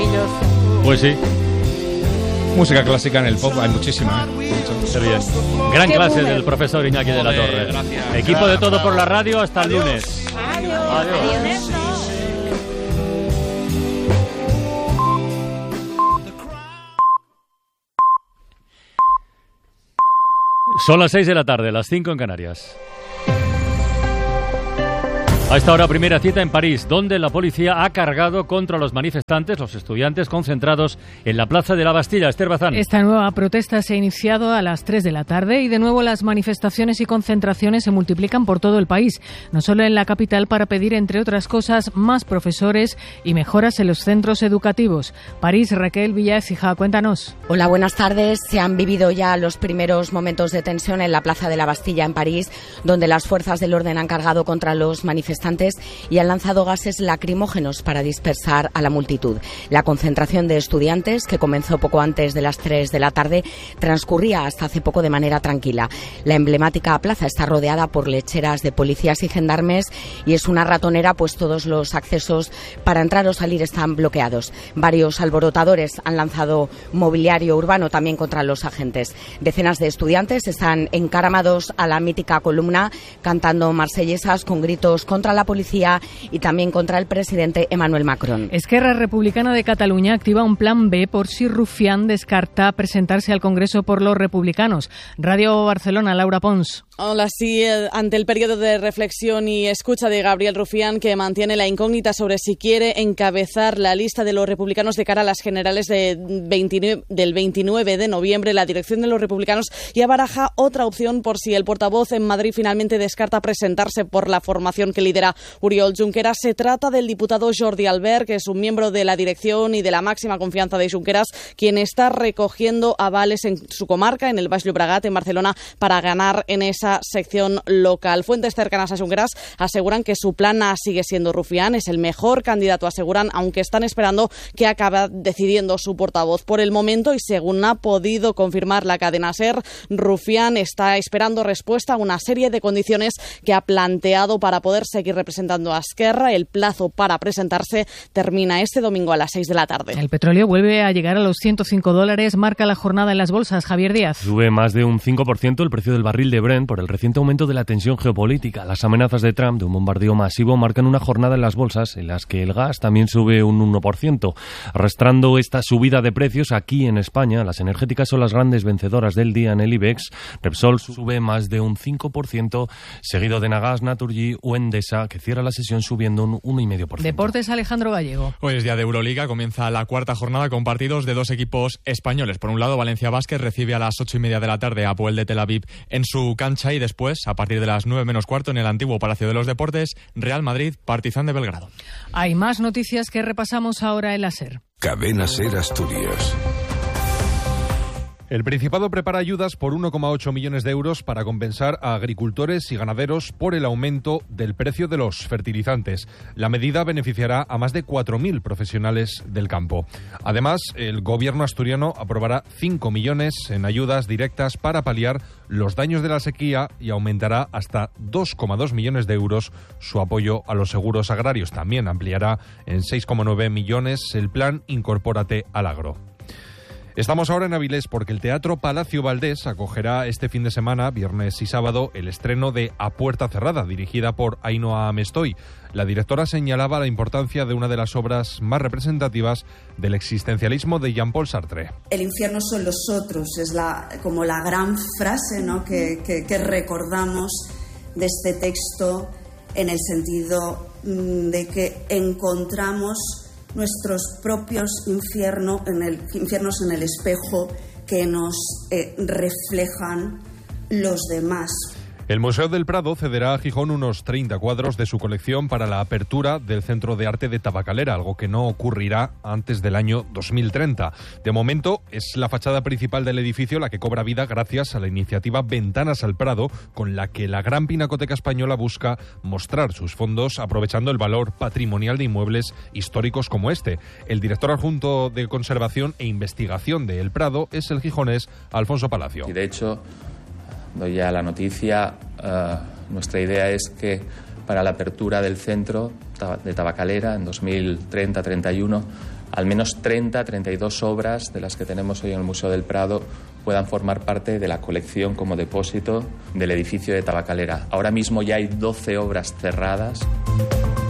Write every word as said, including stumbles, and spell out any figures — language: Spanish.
maravilloso. Pues sí. Música clásica en el pop hay muchísima, ¿eh? Qué bien. Gran Qué clase boomer. del profesor Iñaki de la Joder, Torre. gracias. Equipo de Todo por la Radio, hasta el lunes. Adiós. Adiós. Adiós. Son las seis de la tarde, las cinco en Canarias. A esta hora, primera cita en París, donde la policía ha cargado contra los manifestantes, los estudiantes concentrados en la plaza de la Bastilla. Esther Bazán. Esta nueva protesta se ha iniciado a las tres de la tarde y de nuevo las manifestaciones y concentraciones se multiplican por todo el país, no solo en la capital, para pedir, entre otras cosas, más profesores y mejoras en los centros educativos. París, Raquel Villaécija, cuéntanos. Hola, buenas tardes. Se han vivido ya los primeros momentos de tensión en la plaza de la Bastilla en París, donde las fuerzas del orden han cargado contra los manifestantes y han lanzado gases lacrimógenos para dispersar a la multitud. La concentración de estudiantes, que comenzó poco antes de las tres de la tarde, transcurría hasta hace poco de manera tranquila. La emblemática plaza está rodeada por lecheras de policías y gendarmes y es una ratonera, pues todos los accesos para entrar o salir están bloqueados. Varios alborotadores han lanzado mobiliario urbano también contra los agentes. Decenas de estudiantes están encaramados a la mítica columna cantando marsellesas con gritos contra la policía y también contra el presidente Emmanuel Macron. Esquerra Republicana de Cataluña activa un plan B por si Rufián descarta presentarse al Congreso por los republicanos. Radio Barcelona, Laura Pons. Hola, sí, ante el periodo de reflexión y escucha de Gabriel Rufián, que mantiene la incógnita sobre si quiere encabezar la lista de los republicanos de cara a las generales de veintinueve, del veintinueve de noviembre, la dirección de los republicanos ya baraja otra opción por si el portavoz en Madrid finalmente descarta presentarse por la formación que lidera Oriol Junqueras. Se trata del diputado Jordi Albert, que es un miembro de la dirección y de la máxima confianza de Junqueras, quien está recogiendo avales en su comarca, en el Baix Llobregat, en Barcelona, para ganar en esa sección local. Fuentes cercanas a Junqueras aseguran que su plan A sigue siendo Rufián, es el mejor candidato, aseguran, aunque están esperando que acabe decidiendo su portavoz. Por el momento, y según ha podido confirmar la cadena SER, Rufián está esperando respuesta a una serie de condiciones que ha planteado para poder seguir representando a Esquerra. El plazo para presentarse termina este domingo a las seis de la tarde. El petróleo vuelve a llegar a los ciento cinco dólares, marca la jornada en las bolsas. Javier Díaz. Sube más de un cinco por ciento el precio del barril de Brent por el reciente aumento de la tensión geopolítica. Las amenazas de Trump de un bombardeo masivo marcan una jornada en las bolsas en las que el gas también sube un uno por ciento. Arrastrando esta subida de precios aquí en España, las energéticas son las grandes vencedoras del día en el IBEX. Repsol sube más de un cinco por ciento, seguido de Nagas, Naturgy o Endesa, que cierra la sesión subiendo un uno coma cinco por ciento. Deportes, Alejandro Gallego. Hoy es día de Euroliga, comienza la cuarta jornada con partidos de dos equipos españoles. Por un lado, Valencia Basket recibe a las ocho y media de la tarde a Apoel de Tel Aviv en su cancha y después, a partir de las nueve menos cuarto, en el antiguo Palacio de los Deportes, Real Madrid, Partizan de Belgrado. Hay más noticias que repasamos ahora en la SER. Cadena SER Asturias. El Principado prepara ayudas por uno coma ocho millones de euros para compensar a agricultores y ganaderos por el aumento del precio de los fertilizantes. La medida beneficiará a más de cuatro mil profesionales del campo. Además, el gobierno asturiano aprobará cinco millones en ayudas directas para paliar los daños de la sequía y aumentará hasta dos coma dos millones de euros su apoyo a los seguros agrarios. También ampliará en seis coma nueve millones el plan Incorpórate al Agro. Estamos ahora en Avilés porque el Teatro Palacio Valdés acogerá este fin de semana, viernes y sábado, el estreno de A Puerta Cerrada, dirigida por Ainhoa Amestoy. La directora señalaba la importancia de una de las obras más representativas del existencialismo de Jean-Paul Sartre. El infierno son los otros, es la, como la gran frase, ¿no?, que, que, que recordamos de este texto, en el sentido de que encontramos nuestros propios infierno en el, infiernos en el espejo que nos eh, reflejan los demás. El Museo del Prado cederá a Gijón unos treinta cuadros de su colección para la apertura del Centro de Arte de Tabacalera, algo que no ocurrirá antes del año dos mil treinta. De momento, es la fachada principal del edificio la que cobra vida gracias a la iniciativa Ventanas al Prado, con la que la Gran Pinacoteca Española busca mostrar sus fondos aprovechando el valor patrimonial de inmuebles históricos como este. El director adjunto de Conservación e Investigación de El Prado es el gijonés Alfonso Palacio. Y de hecho, doy ya la noticia, uh, nuestra idea es que para la apertura del centro de Tabacalera en dos mil treinta treinta y uno al menos treinta, treinta y dos obras de las que tenemos hoy en el Museo del Prado puedan formar parte de la colección como depósito del edificio de Tabacalera. Ahora mismo ya hay doce obras cerradas.